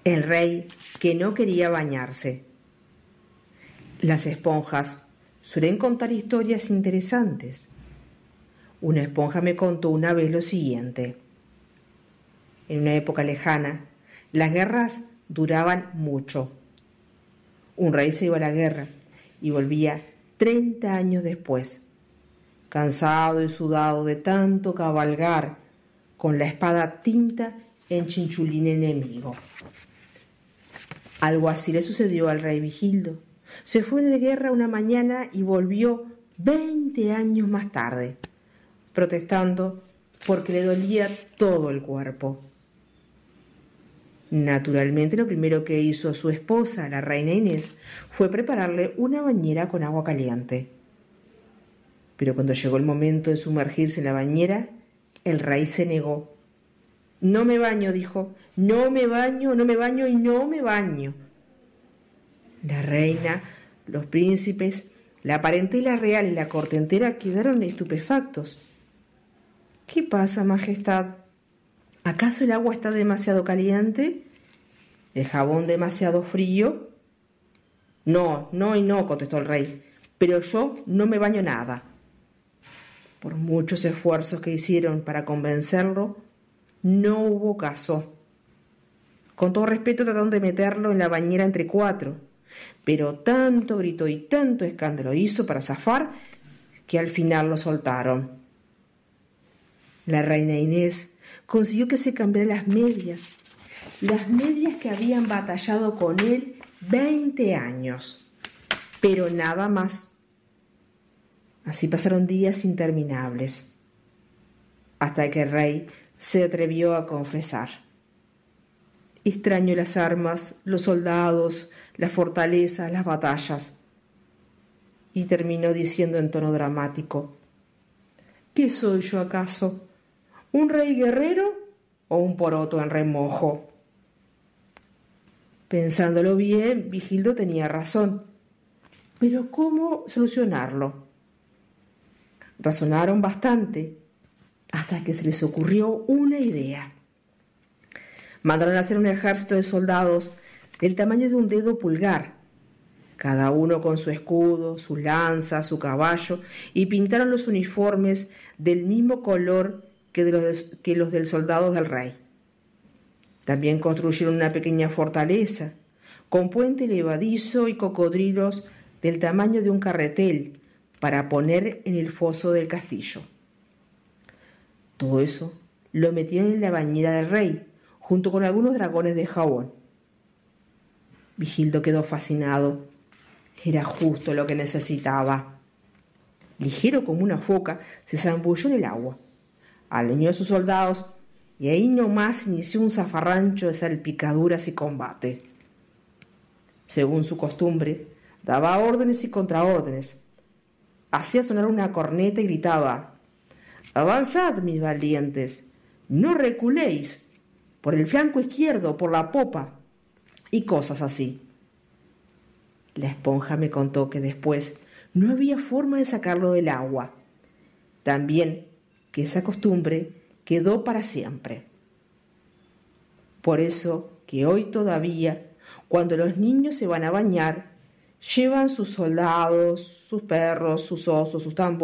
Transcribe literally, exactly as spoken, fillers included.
El rey que no quería bañarse. Las esponjas suelen contar historias interesantes. Una esponja me contó una vez lo siguiente. En una época lejana, las guerras duraban mucho. Un rey se iba a la guerra y volvía treinta años después, cansado y sudado de tanto cabalgar con la espada tinta en chinchulín enemigo. Algo así le sucedió al rey Vigildo. Se fue de guerra una mañana y volvió veinte años más tarde, protestando porque le dolía todo el cuerpo. Naturalmente, lo primero que hizo su esposa, la reina Inés, fue prepararle una bañera con agua caliente. Pero cuando llegó el momento de sumergirse en la bañera, el rey se negó. «No me baño», dijo, «no me baño, no me baño y no me baño». La reina, los príncipes, la parentela real y la corte entera quedaron estupefactos. «¿Qué pasa, majestad? ¿Acaso el agua está demasiado caliente? ¿El jabón demasiado frío?» «No, no y no», contestó el rey, «pero yo no me baño nada». Por muchos esfuerzos que hicieron para convencerlo, no hubo caso. Con todo respeto trataron de meterlo en la bañera entre cuatro, pero tanto gritó y tanto escándalo hizo para zafar que al final lo soltaron. La reina Inés consiguió que se cambiara las medias, las medias que habían batallado con él veinte años, pero nada más. Así pasaron días interminables, hasta que el rey se atrevió a confesar. Extraño las armas, los soldados, la fortaleza, las batallas. Y terminó diciendo en tono dramático: ¿qué soy yo acaso? ¿Un rey guerrero o un poroto en remojo? Pensándolo bien, Vigildo tenía razón. Pero ¿cómo solucionarlo? Razonaron bastante, hasta que se les ocurrió una idea. Mandaron a hacer un ejército de soldados del tamaño de un dedo pulgar, cada uno con su escudo, su lanza, su caballo, y pintaron los uniformes del mismo color que, de los, que los del soldado del rey. También construyeron una pequeña fortaleza, con puente levadizo y cocodrilos del tamaño de un carretel, para poner en el foso del castillo. Todo eso lo metieron en la bañera del rey, junto con algunos dragones de jabón. Vigildo quedó fascinado. Era justo lo que necesitaba. Ligero como una foca, se zambulló en el agua, alineó a sus soldados y ahí nomás inició un zafarrancho de salpicaduras y combate. Según su costumbre, daba órdenes y contraórdenes. Hacía sonar una corneta y gritaba: «Avanzad, mis valientes, no reculéis, por el flanco izquierdo, por la popa», y cosas así. La esponja me contó que después no había forma de sacarlo del agua. También que esa costumbre quedó para siempre. Por eso que hoy todavía, cuando los niños se van a bañar, llevan sus soldados, sus perros, sus osos, sus tambores,